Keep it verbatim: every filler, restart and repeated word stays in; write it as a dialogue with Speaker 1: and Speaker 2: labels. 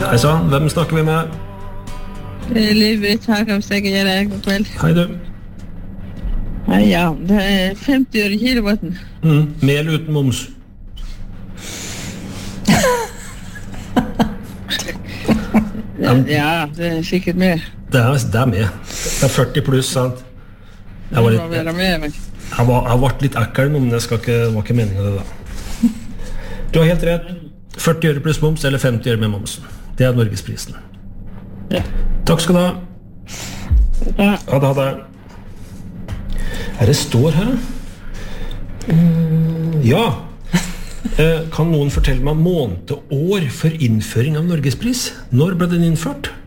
Speaker 1: Hei sann, hvem snakker vi med?
Speaker 2: Liv-Britt her, kan vi sikkert gjøre det, god kveld.
Speaker 1: Hei du.
Speaker 2: Hei, ja, det er femti øre kilowatten.
Speaker 1: Mm, med eller uten moms?
Speaker 2: Ja, det er sikkert med.
Speaker 1: Det er, det er med. Det er førti pluss, sant? Jeg var, litt, jeg, jeg var, jeg var litt ekkel nå, men det skal ikke, var ikke meningen det da. Du har helt rett. førti øre pluss moms eller femti øre med momsen. Det er Norgesprisen.
Speaker 2: Ja.
Speaker 1: Takk skal du ha.
Speaker 2: Ja.
Speaker 1: Ha det, ha det. Her det står her. Mm, ja. Eh, kan noen fortelle meg måned og år for innføring av Norgespris? Når ble den innført?